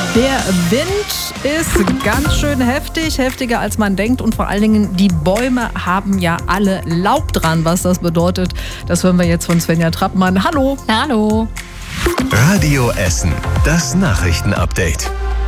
Der Wind ist ganz schön heftig, heftiger als man denkt und vor allen Dingen die Bäume haben ja alle Laub dran. Was das bedeutet, das hören wir jetzt von Svenja Trappmann. Hallo. Hallo. Radio Essen, das Nachrichtenupdate.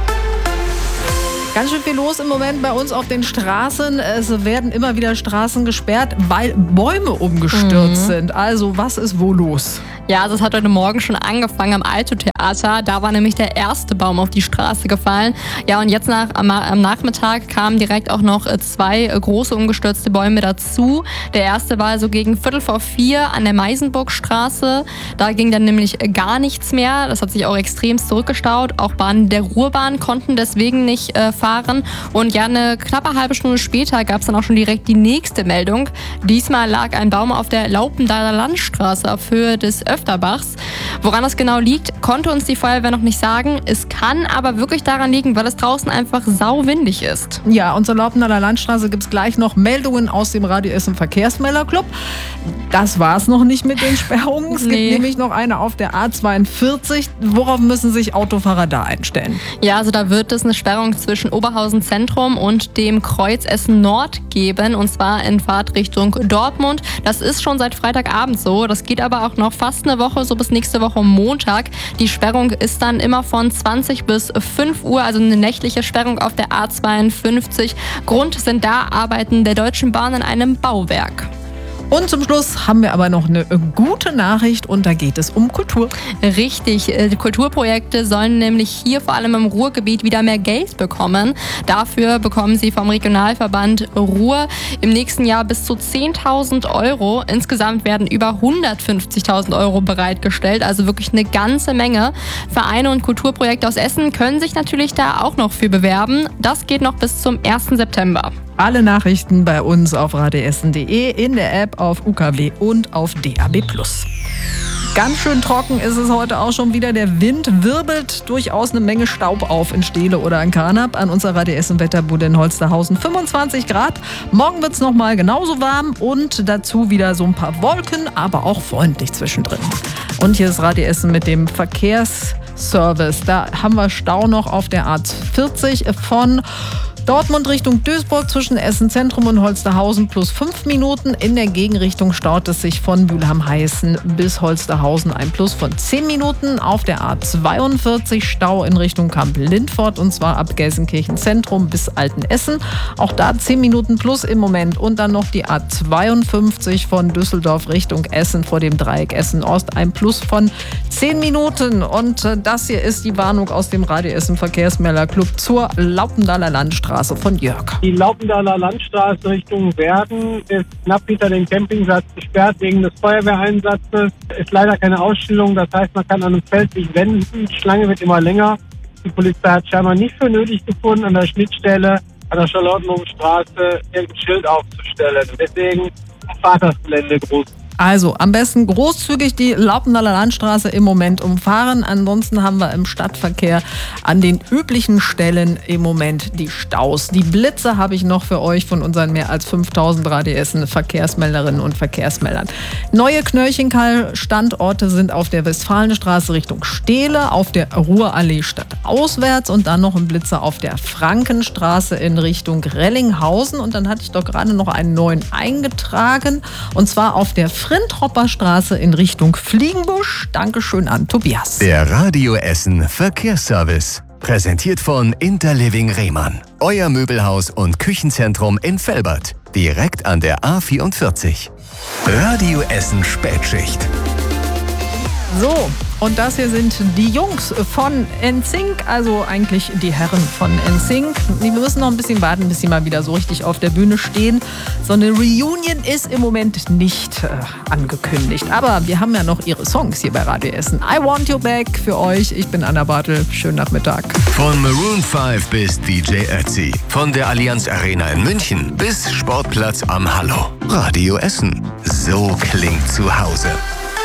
Ganz schön viel los im Moment bei uns auf den Straßen. Es werden immer wieder Straßen gesperrt, weil Bäume umgestürzt sind. Also was ist wo los? Ja, also es hat heute Morgen schon angefangen am Alto-Theater. Da war nämlich der erste Baum auf die Straße gefallen. Ja, und jetzt am Nachmittag kamen direkt auch noch 2 große umgestürzte Bäume dazu. Der erste war also gegen 3:45 an der Meisenburgstraße. Da ging dann nämlich gar nichts mehr. Das hat sich auch extrem zurückgestaut. Auch Bahnen der Ruhrbahn konnten deswegen nicht fahren. Und ja, eine knappe halbe Stunde später gab es dann auch schon direkt die nächste Meldung. Diesmal lag ein Baum auf der Laupendaler Landstraße auf Höhe des Öfterbachs. Woran das genau liegt, konnte uns die Feuerwehr noch nicht sagen. Es kann aber wirklich daran liegen, weil es draußen einfach sauwindig ist. Ja, und zur Laupendaler Landstraße gibt es gleich noch Meldungen aus dem Radio Essen Verkehrsmelderclub. Das war es noch nicht mit den Sperrungen. Es gibt nämlich noch eine auf der A42. Worauf müssen sich Autofahrer da einstellen? Ja, also da wird es eine Sperrung zwischen Oberhausen Zentrum und dem Kreuz Essen Nord geben, und zwar in Fahrtrichtung Dortmund. Das ist schon seit Freitagabend so. Das geht aber auch noch fast eine Woche, so bis nächste Woche Montag. Die Sperrung ist dann immer von 20 bis 5 Uhr, also eine nächtliche Sperrung auf der A52. Grund sind da Arbeiten der Deutschen Bahn an einem Bauwerk. Und zum Schluss haben wir aber noch eine gute Nachricht und da geht es um Kultur. Richtig, die Kulturprojekte sollen nämlich hier vor allem im Ruhrgebiet wieder mehr Geld bekommen. Dafür bekommen sie vom Regionalverband Ruhr im nächsten Jahr bis zu 10.000 Euro. Insgesamt werden über 150.000 Euro bereitgestellt, also wirklich eine ganze Menge. Vereine und Kulturprojekte aus Essen können sich natürlich da auch noch für bewerben. Das geht noch bis zum 1. September. Alle Nachrichten bei uns auf radioessen.de, in der App, auf UKW und auf DAB+. Ganz schön trocken ist es heute auch schon wieder. Der Wind wirbelt durchaus eine Menge Staub auf in Steele oder in Karnap. An unserer Radio Essen Wetterbude in Holsterhausen 25 Grad. Morgen wird es nochmal genauso warm und dazu wieder so ein paar Wolken, aber auch freundlich zwischendrin. Und hier ist Radio Essen mit dem Verkehrsservice. Da haben wir Stau noch auf der A40 von Dortmund Richtung Duisburg zwischen Essen Zentrum und Holsterhausen plus 5 Minuten. In der Gegenrichtung staut es sich von Bülheim-Heißen bis Holsterhausen ein Plus von 10 Minuten. Auf der A42 Stau in Richtung Kamp-Lindfort und zwar ab Gelsenkirchen Zentrum bis Altenessen. Auch da 10 Minuten plus im Moment. Und dann noch die A52 von Düsseldorf Richtung Essen vor dem Dreieck Essen-Ost. Ein Plus von 10 Minuten. Und das hier ist die Warnung aus dem Radio Essen Verkehrsmelderclub zur Laupendaler Landstraße von Jörg. Die Laupendaler Landstraße Richtung Werden ist knapp hinter dem Campingplatz gesperrt wegen des Feuerwehreinsatzes. Ist leider keine Ausstellung, das heißt, man kann an einem Feld sich wenden. Die Schlange wird immer länger. Die Polizei hat scheinbar nicht für nötig gefunden, an der Schnittstelle an der Charlottenburgstraße irgendein Schild aufzustellen. Deswegen umfahrt das Gelände groß. Also am besten großzügig die Laupendaler Landstraße im Moment umfahren. Ansonsten haben wir im Stadtverkehr an den üblichen Stellen im Moment die Staus. Die Blitze habe ich noch für euch von unseren mehr als 5.000 Radio Essen Verkehrsmelderinnen und Verkehrsmeldern. Neue Knörchenkeil-Standorte sind auf der Westfalenstraße Richtung Steele, auf der Ruhrallee stadtauswärts und dann noch ein Blitzer auf der Frankenstraße in Richtung Rellinghausen. Und dann hatte ich doch gerade noch einen neuen eingetragen und zwar auf der Frintropper Straße in Richtung Fliegenbusch. Dankeschön an Tobias. Der Radio Essen Verkehrsservice. Präsentiert von Interliving Rehmann. Euer Möbelhaus und Küchenzentrum in Velbert. Direkt an der A44. Radio Essen Spätschicht. So, und das hier sind die Jungs von NSYNC, also eigentlich die Herren von NSYNC. Wir müssen noch ein bisschen warten, bis sie mal wieder so richtig auf der Bühne stehen. So eine Reunion ist im Moment nicht angekündigt. Aber wir haben ja noch ihre Songs hier bei Radio Essen. I Want You Back für euch. Ich bin Anna Bartel. Schönen Nachmittag. Von Maroon 5 bis DJ Ötzi. Von der Allianz Arena in München bis Sportplatz am Hallo. Radio Essen. So klingt zu Hause.